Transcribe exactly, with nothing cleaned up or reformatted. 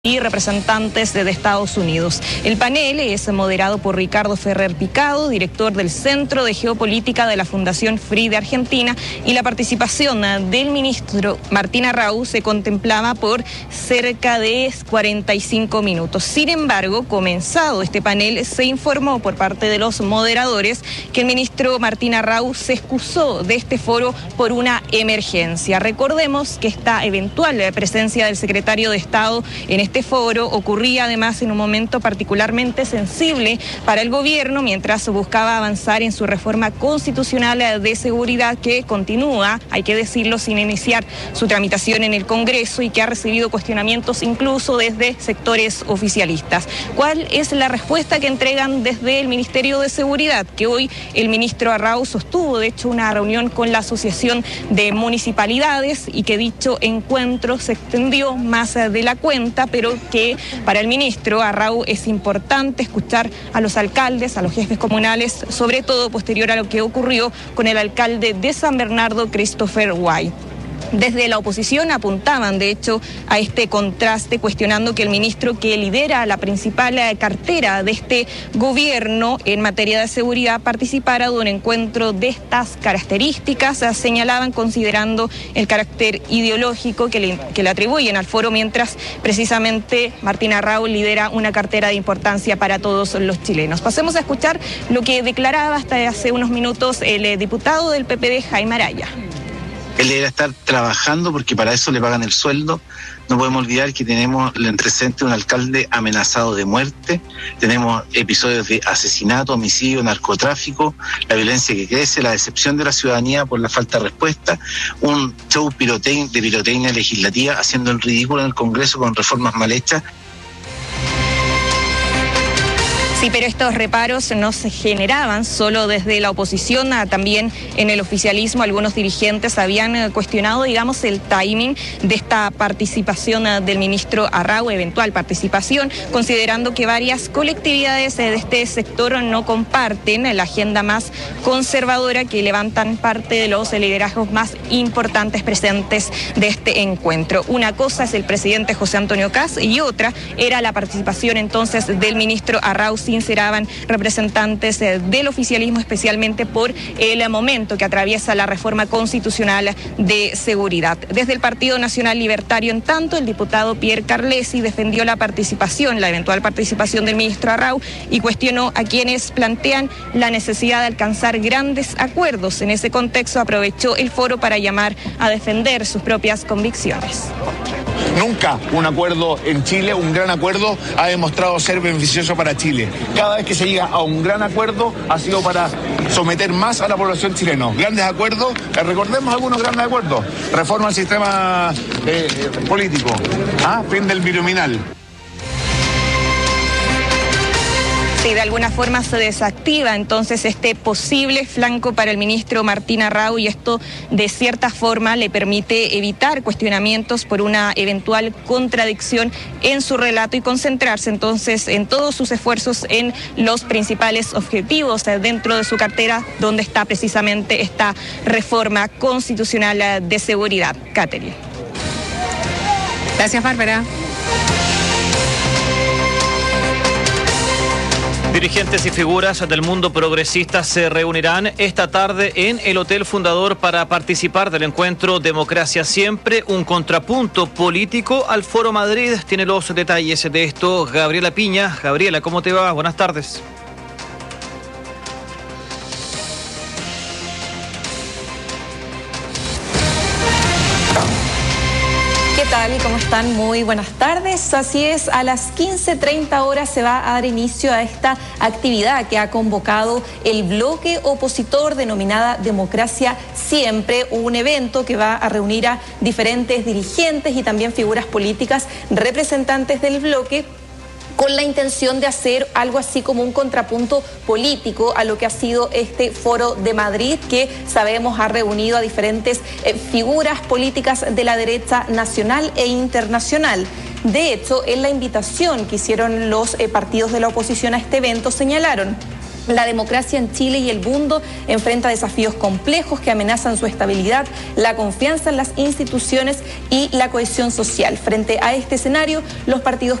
y representantes de Estados Unidos. El panel es moderado por Ricardo Ferrer Picado, director del Centro de Geopolítica de la Fundación Free de Argentina, y la participación del ministro Martín Arrau se contemplaba por cerca de cuarenta y cinco minutos. Sin embargo, comenzado este panel, se informó por parte de los moderadores que el ministro Martín Arrau se excusó de este foro por una emergencia. Recordemos que esta eventual presencia del secretario de Estado en este Este foro ocurría además en un momento particularmente sensible para el gobierno mientras buscaba avanzar en su reforma constitucional de seguridad que continúa, hay que decirlo, sin iniciar su tramitación en el Congreso y que ha recibido cuestionamientos incluso desde sectores oficialistas. ¿Cuál es la respuesta que entregan desde el Ministerio de Seguridad? Que hoy el ministro Arrau sostuvo de hecho una reunión con la Asociación de Municipalidades y que dicho encuentro se extendió más de la cuenta, pero pero que para el ministro Arrau es importante escuchar a los alcaldes, a los jefes comunales, sobre todo posterior a lo que ocurrió con el alcalde de San Bernardo, Christopher White. Desde la oposición apuntaban, de hecho, a este contraste, cuestionando que el ministro que lidera la principal cartera de este gobierno en materia de seguridad participara de un encuentro de estas características. Señalaban considerando el carácter ideológico que le, que le atribuyen al foro, mientras precisamente Martín Arrau lidera una cartera de importancia para todos los chilenos. Pasemos a escuchar lo que declaraba hasta hace unos minutos el diputado del P P D, Jaime Araya. Él debería estar trabajando porque para eso le pagan el sueldo. No podemos olvidar que tenemos el antecedente de un alcalde amenazado de muerte, tenemos episodios de asesinato, homicidio, narcotráfico, la violencia que crece, la decepción de la ciudadanía por la falta de respuesta, un show pirotecnia, de pirotecnia legislativa haciendo el ridículo en el Congreso con reformas mal hechas. Sí, pero estos reparos no se generaban solo desde la oposición, también en el oficialismo algunos dirigentes habían cuestionado, digamos, el timing de esta participación del ministro Arrau, eventual participación, considerando que varias colectividades de este sector no comparten la agenda más conservadora que levantan parte de los liderazgos más importantes presentes de este encuentro. Una cosa es el presidente José Antonio Kast y otra era la participación entonces del ministro Arrau. Sinceraban representantes del oficialismo, especialmente por el momento que atraviesa la reforma constitucional de seguridad. Desde el Partido Nacional Libertario, en tanto, el diputado Pierre Carlesi defendió la participación, la eventual participación del ministro Arrau y cuestionó a quienes plantean la necesidad de alcanzar grandes acuerdos. En ese contexto aprovechó el foro para llamar a defender sus propias convicciones. Nunca un acuerdo en Chile, un gran acuerdo, ha demostrado ser beneficioso para Chile. Cada vez que se llega a un gran acuerdo ha sido para someter más a la población chilena. Grandes acuerdos, eh, recordemos algunos grandes acuerdos. Reforma al sistema eh, político, ¿ah? Fin del binominal. Sí, de alguna forma se desactiva entonces este posible flanco para el ministro Martín Arrau y esto de cierta forma le permite evitar cuestionamientos por una eventual contradicción en su relato y concentrarse entonces en todos sus esfuerzos en los principales objetivos dentro de su cartera, donde está precisamente esta reforma constitucional de seguridad. Catherine. Gracias, Bárbara. Dirigentes y figuras del mundo progresista se reunirán esta tarde en el Hotel Fundador para participar del encuentro Democracia Siempre, un contrapunto político al Foro Madrid. Tiene los detalles de esto Gabriela Piña. Gabriela, ¿cómo te va? Buenas tardes. ¿Qué tal? ¿Cómo están? Muy buenas tardes. Así es, a las quince treinta horas se va a dar inicio a esta actividad que ha convocado el bloque opositor denominada Democracia Siempre, un evento que va a reunir a diferentes dirigentes y también figuras políticas representantes del bloque, con la intención de hacer algo así como un contrapunto político a lo que ha sido este Foro de Madrid, que sabemos ha reunido a diferentes eh, figuras políticas de la derecha nacional e internacional. De hecho, en la invitación que hicieron los eh, partidos de la oposición a este evento señalaron: La democracia en Chile y el mundo enfrenta desafíos complejos que amenazan su estabilidad, la confianza en las instituciones y la cohesión social. Frente a este escenario, los partidos